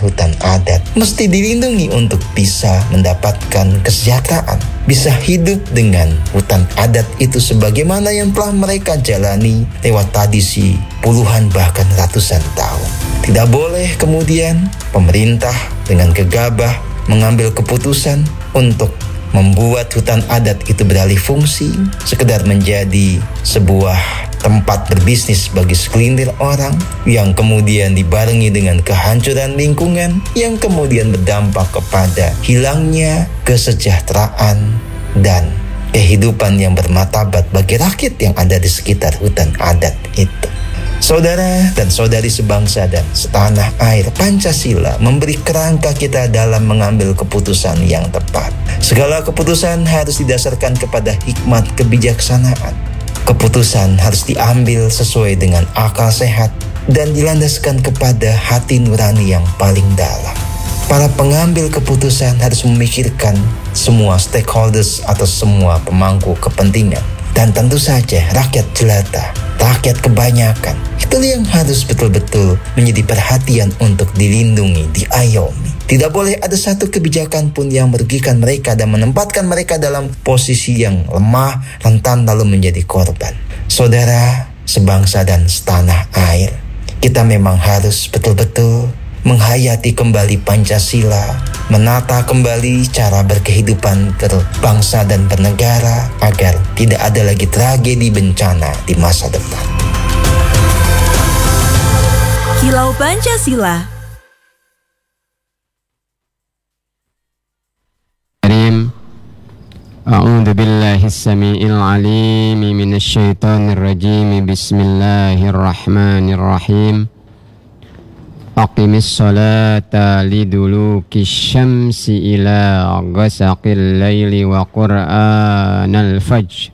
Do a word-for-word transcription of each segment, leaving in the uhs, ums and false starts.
hutan adat mesti dilindungi untuk bisa mendapatkan kesejahteraan, bisa hidup dengan hutan adat itu sebagaimana yang telah mereka jalani lewat tradisi puluhan bahkan ratusan tahun. Tidak boleh kemudian pemerintah dengan gegabah mengambil keputusan untuk membuat hutan adat itu beralih fungsi sekedar menjadi sebuah tempat berbisnis bagi segelintir orang, yang kemudian dibarengi dengan kehancuran lingkungan yang kemudian berdampak kepada hilangnya kesejahteraan dan kehidupan yang bermartabat bagi rakyat yang ada di sekitar hutan adat itu. Saudara dan saudari sebangsa dan setanah air, Pancasila memberi kerangka kita dalam mengambil keputusan yang tepat. Segala keputusan harus didasarkan kepada hikmat kebijaksanaan. Keputusan harus diambil sesuai dengan akal sehat dan dilandaskan kepada hati nurani yang paling dalam. Para pengambil keputusan harus memikirkan semua stakeholders atau semua pemangku kepentingan. Dan tentu saja rakyat jelata, rakyat kebanyakan, itu yang harus betul-betul menjadi perhatian untuk dilindungi, diayomi. Tidak boleh ada satu kebijakan pun yang merugikan mereka dan menempatkan mereka dalam posisi yang lemah, rentan lalu menjadi korban. Saudara, sebangsa dan setanah air, kita memang harus betul-betul menghayati kembali Pancasila, menata kembali cara berkehidupan berbangsa dan bernegara agar tidak ada lagi tragedi bencana di masa depan. Kilau Pancasila. A'udzu billahi as-sami'il 'alim minasy syaithanir rajim. Bismillahirrahmanirrahim. Aqimis sholata liduluki syamsi ila ghasaqil laili wa qur'anal fajr.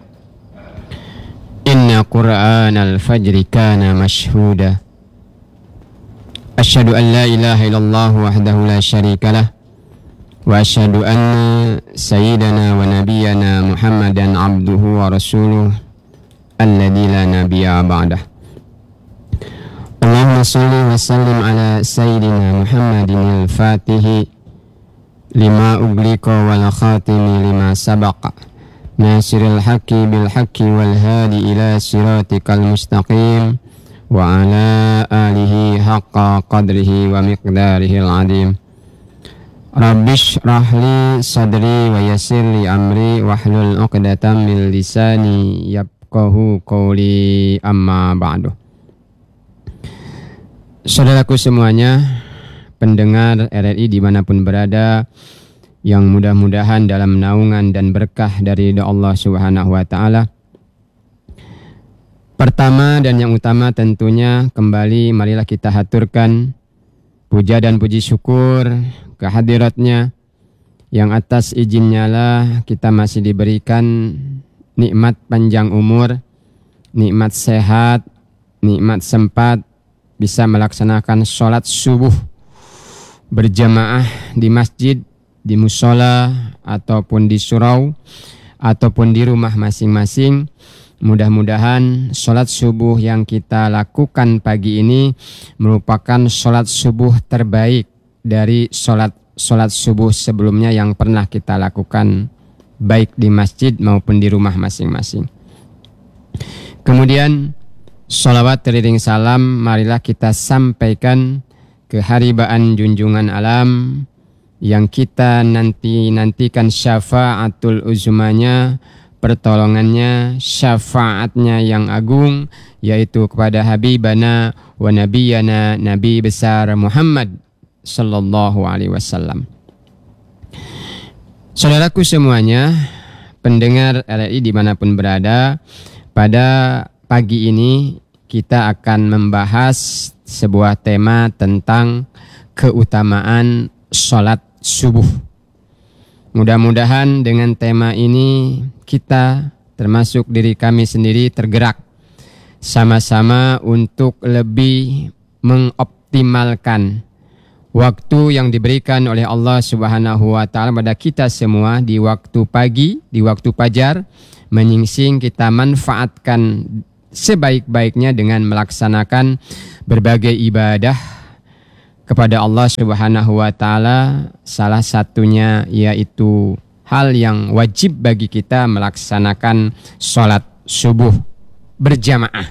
Inna qur'anal fajri kana mashhuda. Asyhadu an la ilaha illallah wahdahu la syarikalah. Wa asyhadu anna sayyidana wa nabiyyana Muhammadan abduhu wa rasuluh alladzi la nabiyya ba'dah. Allahumma shalli wa sallim ala sayyidina Muhammadin al-Fatihi lima ughliqa wal khatimi lima sabaqa nasiril haqqi bil haqqi wal hadi ila siratikal mustaqim wa ala alihi haqqa qadrihi wa miqdarihil azim. Rabbish rahli sadri wa yassir li amri wahlul 'uqdatam min lisani yafqahu qawli, amma ba'du. Saudaraku semuanya, pendengar R R I dimanapun berada, yang mudah-mudahan dalam naungan dan berkah dari Allah Subhanahu wa Ta'ala. Pertama dan yang utama tentunya kembali marilah kita haturkan puja dan puji syukur kehadiratnya, yang atas izinnya lah kita masih diberikan nikmat panjang umur, nikmat sehat, nikmat sempat bisa melaksanakan sholat subuh berjamaah di masjid, di musola, ataupun di surau, ataupun di rumah masing-masing. Mudah-mudahan sholat subuh yang kita lakukan pagi ini merupakan sholat subuh terbaik dari sholat-sholat subuh sebelumnya yang pernah kita lakukan, baik di masjid maupun di rumah masing-masing. Kemudian sholawat teriring salam marilah kita sampaikan keharibaan junjungan alam yang kita nanti-nantikan syafaatul uzmanya, pertolongannya, syafaatnya yang agung, yaitu kepada Habibana wa Nabiyana Nabi besar Muhammad sallallahu alaihi wasallam. Saudaraku semuanya, pendengar R R I dimanapun berada, pada pagi ini kita akan membahas sebuah tema tentang keutamaan sholat subuh. Mudah-mudahan dengan tema ini kita, termasuk diri kami sendiri, tergerak sama-sama untuk lebih mengoptimalkan waktu yang diberikan oleh Allah Subhanahu wa Ta'ala pada kita semua di waktu pagi, di waktu fajar, menyingsing kita manfaatkan sebaik-baiknya dengan melaksanakan berbagai ibadah kepada Allah Subhanahu wa taala, salah satunya yaitu hal yang wajib bagi kita melaksanakan sholat subuh berjamaah.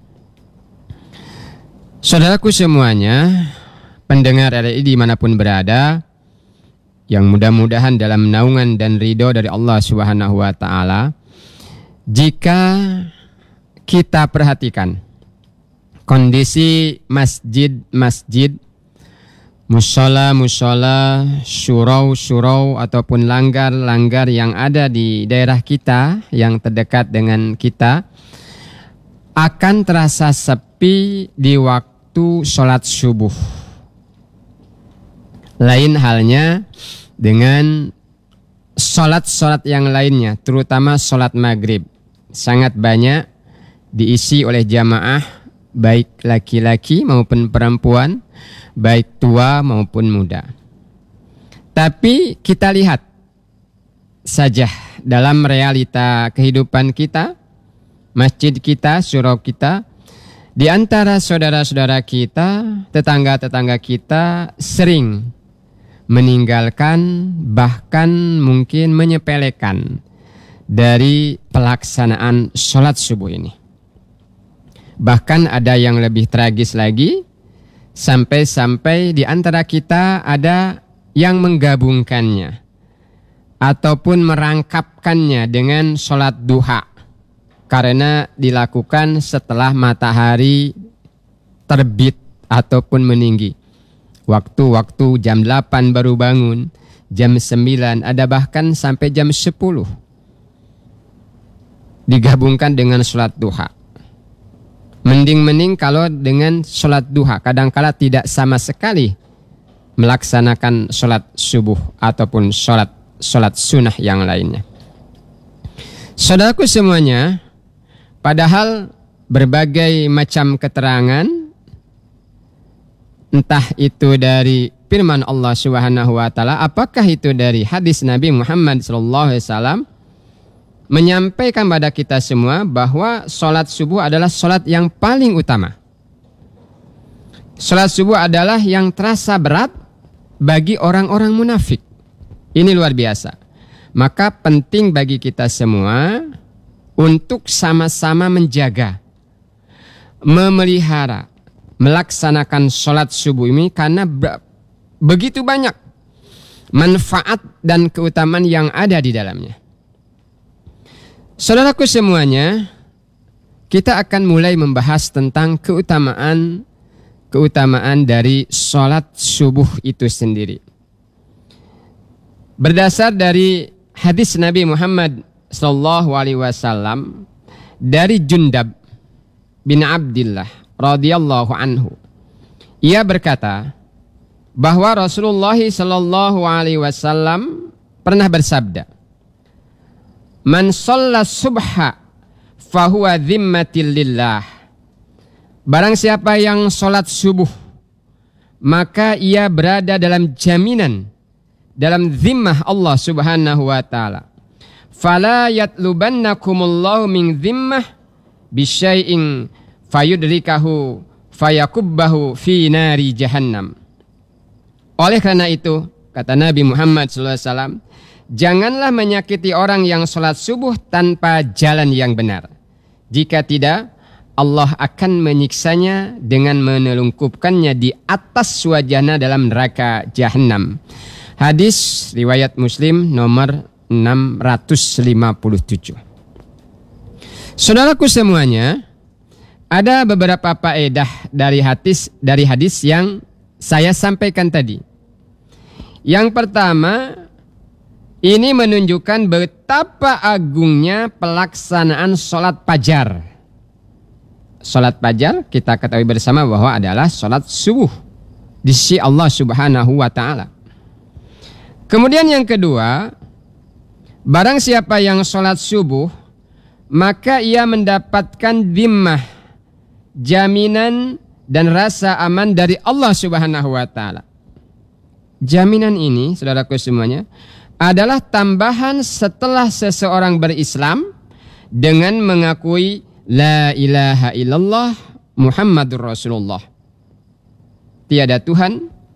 Saudaraku semuanya, pendengar R R I dimanapun berada, yang mudah-mudahan dalam naungan dan ridho dari Allah Subhanahu wa taala, jika kita perhatikan kondisi masjid-masjid, musola-musola, surau-surau ataupun langgar-langgar yang ada di daerah kita yang terdekat dengan kita akan terasa sepi di waktu sholat subuh. Lain halnya dengan sholat-sholat yang lainnya, terutama sholat maghrib. Sangat banyak diisi oleh jamaah, baik laki-laki maupun perempuan, baik tua maupun muda. Tapi kita lihat saja dalam realita kehidupan kita, masjid kita, surau kita, di antara saudara-saudara kita, tetangga-tetangga kita sering meninggalkan, bahkan mungkin menyepelekan dari pelaksanaan sholat subuh ini. Bahkan ada yang lebih tragis lagi, sampai-sampai di antara kita ada yang menggabungkannya ataupun merangkapkannya dengan sholat duha, karena dilakukan setelah matahari terbit ataupun meninggi. Waktu-waktu jam delapan baru bangun, jam sembilan, ada bahkan sampai jam sepuluh. Digabungkan dengan sholat duha. Mending-mending kalau dengan sholat duha, kadangkala tidak sama sekali melaksanakan sholat subuh ataupun sholat, sholat sunnah yang lainnya. Saudaraku semuanya, padahal berbagai macam keterangan, entah itu dari firman Allah Subhanahu wa taala, apakah itu dari hadis Nabi Muhammad sallallahu alaihi wasallam, menyampaikan pada kita semua bahwa sholat subuh adalah sholat yang paling utama. Sholat subuh adalah yang terasa berat bagi orang-orang munafik. Ini luar biasa. Maka penting bagi kita semua untuk sama-sama menjaga, memelihara, melaksanakan sholat subuh ini, karena begitu banyak manfaat dan keutamaan yang ada di dalamnya. Saudaraku semuanya, kita akan mulai membahas tentang keutamaan keutamaan dari sholat subuh itu sendiri. Berdasar dari hadis Nabi Muhammad sallallahu alaihi wasallam dari Jundab bin Abdillah radhiyallahu anhu, ia berkata bahwa Rasulullah sallallahu alaihi wasallam pernah bersabda, "Man shalla subha fahuwa dhimmatil lillah." Barang siapa yang sholat subuh, maka ia berada dalam jaminan, dalam zimmah Allah Subhanahu wa taala. Fala yatlubannakumullahu min zimmah bisyai'in fayudrikahu fayakubbahu fi nari jahannam. Oleh karena itu, kata Nabi Muhammad sallallahu alaihi wasallam, janganlah menyakiti orang yang sholat subuh tanpa jalan yang benar. Jika tidak, Allah akan menyiksanya dengan menelungkupkannya di atas wajahnya dalam neraka Jahannam. Hadis riwayat Muslim nomor enam ratus lima puluh tujuh. Saudaraku semuanya, ada beberapa faedah dari hadis dari hadis yang saya sampaikan tadi. Yang pertama, ini menunjukkan betapa agungnya pelaksanaan sholat fajar. Sholat fajar kita ketahui bersama bahwa adalah sholat subuh di sisi Allah Subhanahu wa taala. Kemudian yang kedua, barang siapa yang sholat subuh, maka ia mendapatkan dhimmah, jaminan dan rasa aman dari Allah Subhanahu wa taala. Jaminan ini, saudaraku semuanya, adalah tambahan setelah seseorang berislam dengan mengakui la ilaha illallah Muhammadur Rasulullah. Tiada Tuhan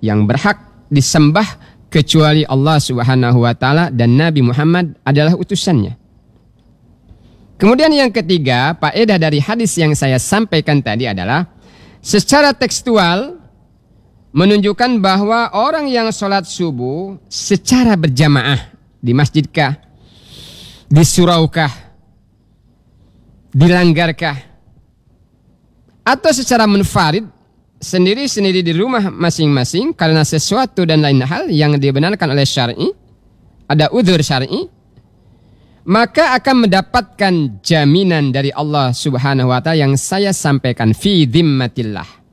yang berhak disembah kecuali Allah Subhanahu wa taala dan Nabi Muhammad adalah utusannya. Kemudian yang ketiga, faedah dari hadis yang saya sampaikan tadi adalah secara tekstual menunjukkan bahwa orang yang sholat subuh secara berjamaah di masjidkah, di suraukah, dilanggarkah, atau secara munfarid sendiri-sendiri di rumah masing-masing karena sesuatu dan lain hal yang dibenarkan oleh syar'i, ada udzur syar'i, maka akan mendapatkan jaminan dari Allah Subhanahu wa taala yang saya sampaikan fi dhimmatillah.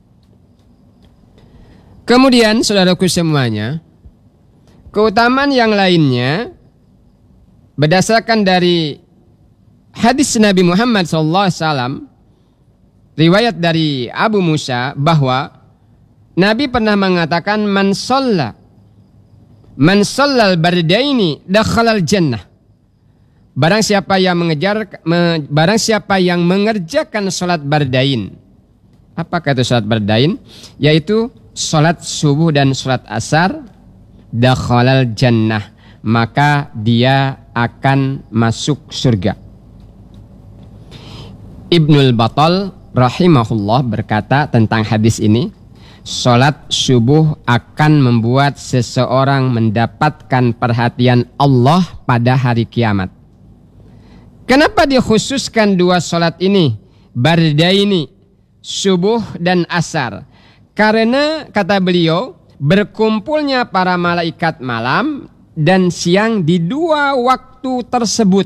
Kemudian saudaraku semuanya, keutamaan yang lainnya berdasarkan dari hadis Nabi Muhammad shallallahu alaihi wasallam, riwayat dari Abu Musa, bahwa Nabi pernah mengatakan man shalla man shallal bardaini dakhalal jannah. Barang siapa yang mengejar me, barang siapa yang mengerjakan salat bardain. Apakah itu salat bardain? Yaitu salat subuh dan salat asar, dakhalal jannah, maka dia akan masuk surga. Ibnul Battal rahimahullah berkata tentang hadis ini, salat subuh akan membuat seseorang mendapatkan perhatian Allah pada hari kiamat. Kenapa dikhususkan dua salat ini, bardaini, subuh dan asar? Karena kata beliau, berkumpulnya para malaikat malam dan siang di dua waktu tersebut.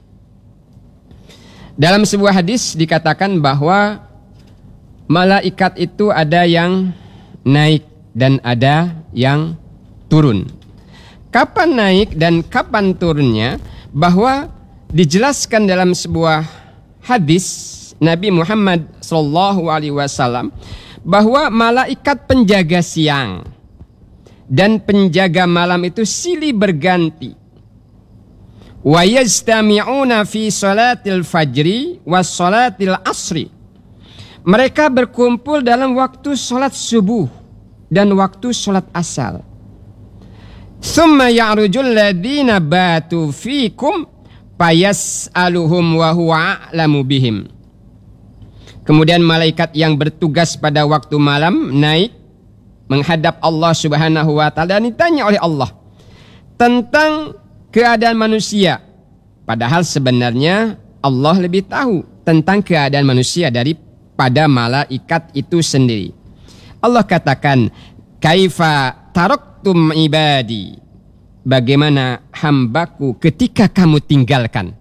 Dalam sebuah hadis dikatakan bahwa malaikat itu ada yang naik dan ada yang turun. Kapan naik dan kapan turunnya? Bahwa dijelaskan dalam sebuah hadis Nabi Muhammad shallallahu alaihi wasallam bahwa malaikat penjaga siang dan penjaga malam itu silih berganti. Wa yajtami'una fi salatil fajri was salatil asri. Mereka berkumpul dalam waktu salat subuh dan waktu salat asar. Tsumma ya'rujul ladzina batu fikum fayas'aluhum wa huwa a'lamu bihim. Kemudian malaikat yang bertugas pada waktu malam naik menghadap Allah Subhanahu wa taala dan ditanya oleh Allah tentang keadaan manusia. Padahal sebenarnya Allah lebih tahu tentang keadaan manusia daripada malaikat itu sendiri. Allah katakan, "Kaifa taraktum ibadi?" Bagaimana hambaku ketika kamu tinggalkan?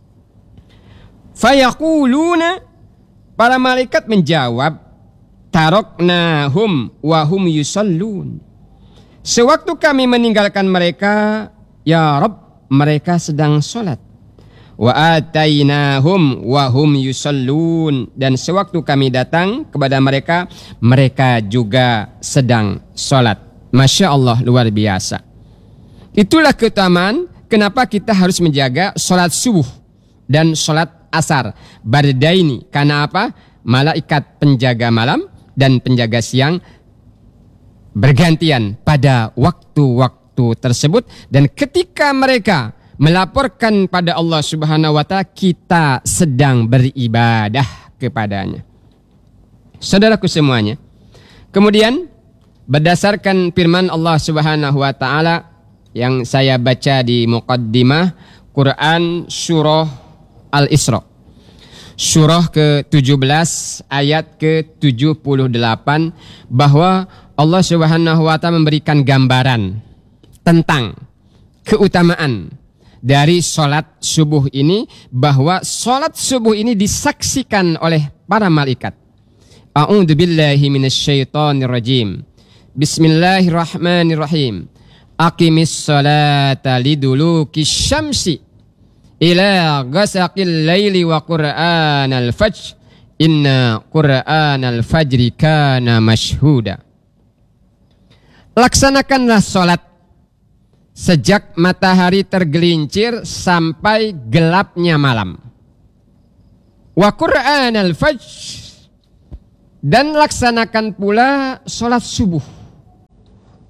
Fayaquluna, para malaikat menjawab, taroknahum wahum yusallun. Sewaktu kami meninggalkan mereka, ya Rabb, mereka sedang sholat. Wa atainahum wahum yusallun. Dan sewaktu kami datang kepada mereka, mereka juga sedang sholat. Masya Allah, luar biasa. Itulah keutamaan kenapa kita harus menjaga sholat subuh dan sholat asar bardaini. Karena apa? Malaikat penjaga malam dan penjaga siang bergantian pada waktu-waktu tersebut, dan ketika mereka melaporkan pada Allah Subhanahu wa taala, kita sedang beribadah kepadanya. Saudaraku semuanya, kemudian berdasarkan firman Allah Subhanahu wa taala yang saya baca di muqaddimah Quran surah Al-Isra, surah ke tujuh belas ayat ke tujuh puluh delapan, bahwa Allah Subhanahu wa taala memberikan gambaran tentang keutamaan dari salat subuh ini, bahwa salat subuh ini disaksikan oleh para malaikat. A'udzu billahi minasyaitonir rajim. Bismillahirrahmanirrahim. Aqimis salata lidulukis syamsi ila ghasaqil laili wa qur'anal fajr inna qur'anal fajri kana mashhuda. Laksanakanlah salat sejak matahari tergelincir sampai gelapnya malam. Wa qur'anal fajr, dan laksanakan pula salat subuh.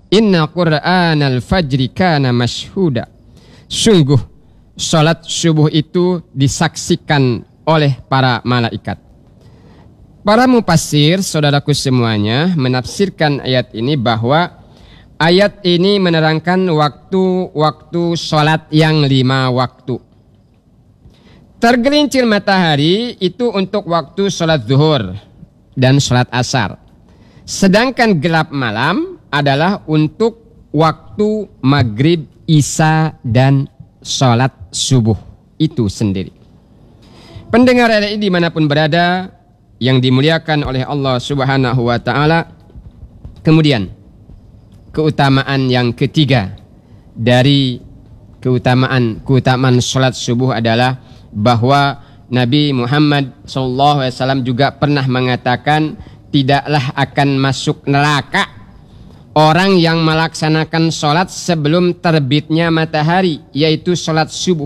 Inna Qur'anal fajri kana mashhuda. Sungguh salat subuh itu disaksikan oleh para malaikat. Para mufassir, saudaraku semuanya, menafsirkan ayat ini bahwa ayat ini menerangkan waktu-waktu salat yang lima waktu. Tergelincir matahari itu untuk waktu salat zuhur dan salat asar. Sedangkan gelap malam adalah untuk waktu maghrib, isya, dan salat subuh itu sendiri. Pendengar R I dimanapun berada yang dimuliakan oleh Allah Subhanahu wa ta'ala. Kemudian keutamaan yang ketiga dari keutamaan keutamaan salat subuh adalah bahwa Nabi Muhammad shallallahu alaihi wasallam juga pernah mengatakan, tidaklah akan masuk neraka orang yang melaksanakan sholat sebelum terbitnya matahari, yaitu sholat subuh.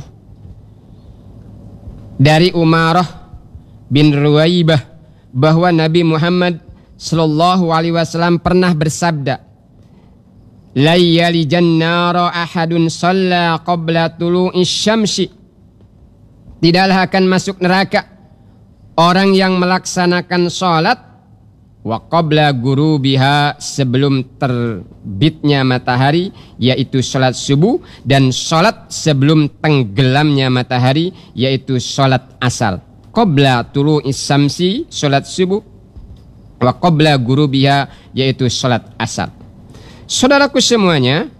Dari Umarah bin Ruwaibah bahwa Nabi Muhammad sallallahu alaihi wasallam pernah bersabda, la yalijan nara ahadun shalla qabla tulu'i syamsi. Tidaklah akan masuk neraka orang yang melaksanakan sholat wa qabla gurubiha, sebelum terbitnya matahari, yaitu sholat subuh, dan sholat sebelum tenggelamnya matahari, yaitu sholat asar. Qabla tulu'is syamsi sholat subuh, wa qabla gurubiha, yaitu sholat asar. Saudaraku semuanya,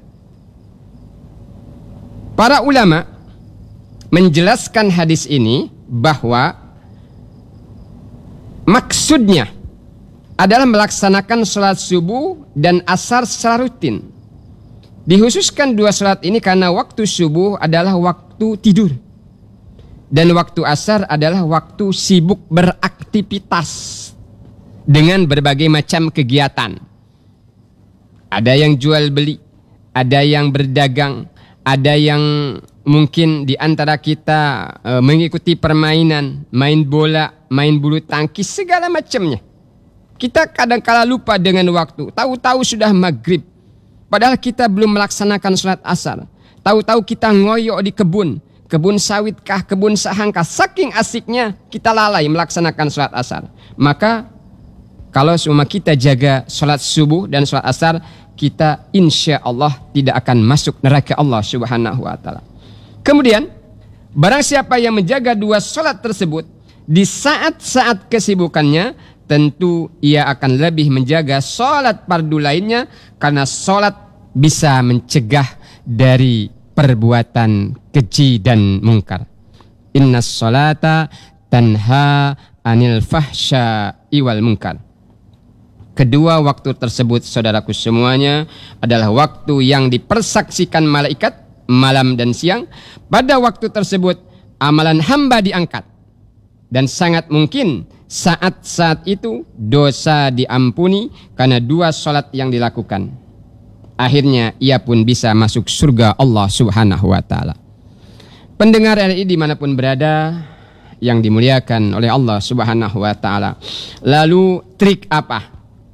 para ulama menjelaskan hadis ini bahwa maksudnya adalah melaksanakan sholat subuh dan asar secara rutin. Dikhususkan dua sholat ini karena waktu subuh adalah waktu tidur, dan waktu asar adalah waktu sibuk beraktivitas dengan berbagai macam kegiatan. Ada yang jual beli, ada yang berdagang, ada yang mungkin di antara kita e, mengikuti permainan, main bola, main bulu tangkis, segala macamnya. Kita kadang-kala lupa dengan waktu. Tahu-tahu sudah maghrib, padahal kita belum melaksanakan sholat asar. Tahu-tahu kita ngoyok di kebun, kebun sawit kah, kebun sahangkah. Saking asiknya kita lalai melaksanakan sholat asar. Maka kalau semua kita jaga sholat subuh dan sholat asar, kita insya Allah tidak akan masuk neraka Allah Subhanahu wa ta'ala. Kemudian barang siapa yang menjaga dua sholat tersebut di saat-saat kesibukannya, tentu ia akan lebih menjaga sholat fardu lainnya, karena sholat bisa mencegah dari perbuatan keji dan mungkar. Inna sholata tanha anil fahsya iwal mungkar. Kedua waktu tersebut, saudaraku semuanya, adalah waktu yang dipersaksikan malaikat malam dan siang. Pada waktu tersebut amalan hamba diangkat, dan sangat mungkin saat-saat itu dosa diampuni karena dua sholat yang dilakukan. Akhirnya ia pun bisa masuk surga Allah Subhanahu wa ta'ala. Pendengar R I dimanapun berada yang dimuliakan oleh Allah Subhanahu wa ta'ala. Lalu trik apa?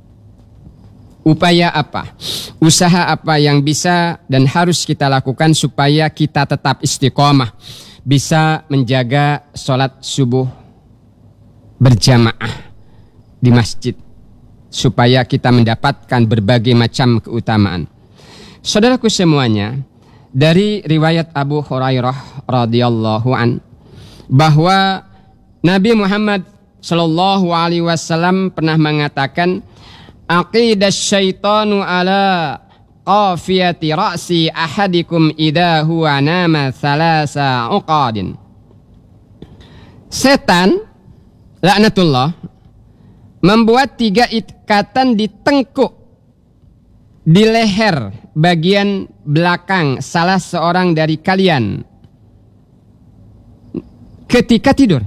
Upaya apa? Usaha apa yang bisa dan harus kita lakukan supaya kita tetap istiqomah, bisa menjaga sholat subuh berjamaah di masjid, supaya kita mendapatkan berbagai macam keutamaan. Saudaraku semuanya, dari riwayat Abu Hurairah radhiyallahu an, bahwa Nabi Muhammad sallallahu alaihi wasallam pernah mengatakan, aqidas syaitanu ala qafiyati ra'si ahadikum idha huwa nama thalasa uqadin. Setan laknatullah membuat tiga ikatan di tengkuk, di leher bagian belakang salah seorang dari kalian ketika tidur.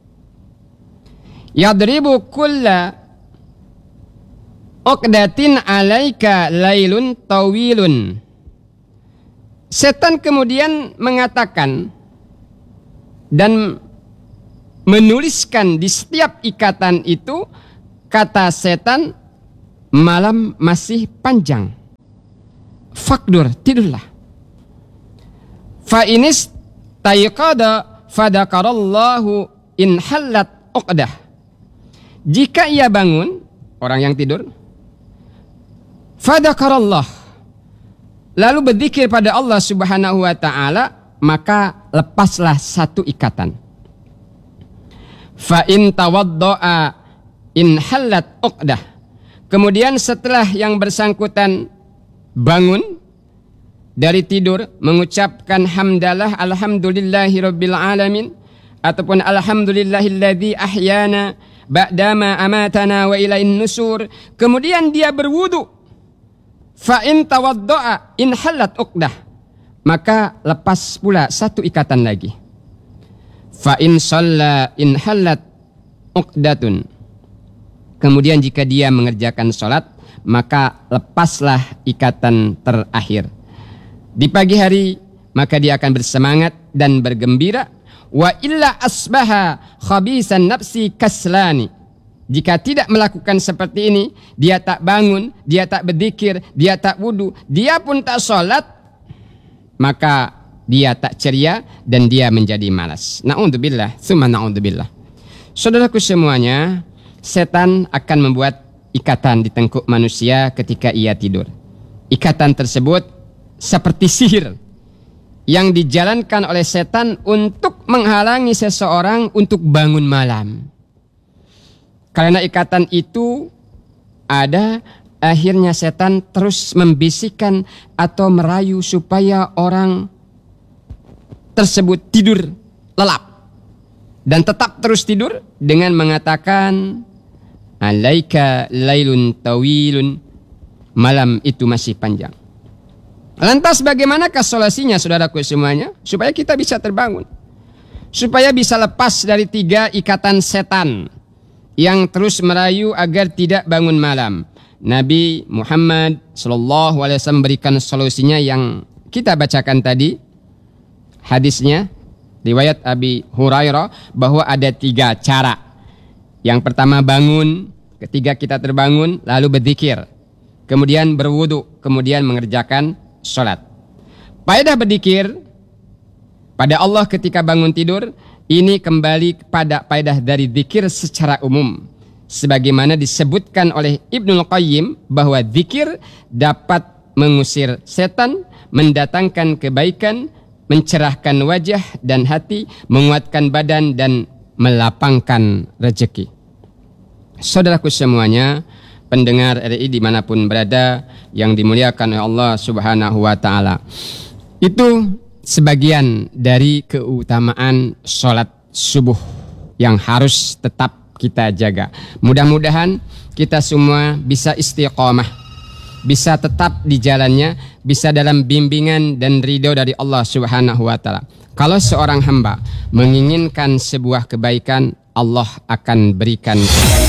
Yadribu kulla uqdatin alaika lailun tawilun. Setan kemudian mengatakan dan menuliskan di setiap ikatan itu kata setan, malam masih panjang. fakdur, tidurlah. Fa inis tayqada fadakarallahu in halat uqdah. Jika ia bangun, orang yang tidur, fadakarallah, lalu berzikir pada Allah Subhanahu wa taala, maka lepaslah satu ikatan. Fa in tawaddoa in halat uqdah. Kemudian setelah yang bersangkutan bangun dari tidur, mengucapkan hamdalah alhamdulillahi rabbil alamin ataupun alhamdulillahilladzi ahyana ba'dama amatana wa ilain nusur, kemudian dia berwudu, fa in tawaddoa in halat uqdah, maka lepas pula satu ikatan lagi. Fa in shalla in halat uqdatun. Kemudian jika dia mengerjakan salat, maka lepaslah ikatan terakhir. Di pagi hari maka dia akan bersemangat dan bergembira. Wa illa asbaha khabisan nafsi kaslani. Jika tidak melakukan seperti ini, dia tak bangun, dia tak berzikir, dia tak wudu, dia pun tak salat, maka dia tak ceria dan dia menjadi malas. Na'udzubillah, tsumma na'udzubillah. Saudaraku semuanya, setan akan membuat ikatan di tengkuk manusia ketika ia tidur. Ikatan tersebut seperti sihir yang dijalankan oleh setan untuk menghalangi seseorang untuk bangun malam. Karena ikatan itu ada, akhirnya setan terus membisikkan atau merayu supaya orang tersebut tidur lelap dan tetap terus tidur dengan mengatakan alaika lailun tawilun, malam itu masih panjang. Lantas bagaimanakah solusinya saudaraku semuanya? Supaya kita bisa terbangun, supaya bisa lepas dari tiga ikatan setan yang terus merayu agar tidak bangun malam. Nabi Muhammad shallallahu alaihi wasallam berikan solusinya yang kita bacakan tadi. Hadisnya riwayat Abi Hurairah bahwa ada tiga cara. Yang pertama bangun, ketiga kita terbangun lalu berzikir, kemudian berwudu, kemudian mengerjakan salat. Faedah berzikir pada Allah ketika bangun tidur ini kembali kepada faedah dari zikir secara umum, sebagaimana disebutkan oleh Ibnul Qayyim bahwa zikir dapat mengusir setan, mendatangkan kebaikan, mencerahkan wajah dan hati, menguatkan badan dan melapangkan rezeki. Saudaraku semuanya, pendengar R I dimanapun berada yang dimuliakan oleh Allah Subhanahu wa ta'ala, itu sebagian dari keutamaan sholat subuh yang harus tetap kita jaga. Mudah-mudahan kita semua bisa istiqomah, bisa tetap di jalannya, bisa dalam bimbingan dan ridho dari Allah Subhanahu wa ta'ala. Kalau seorang hamba menginginkan sebuah kebaikan, Allah akan berikan kebaikan.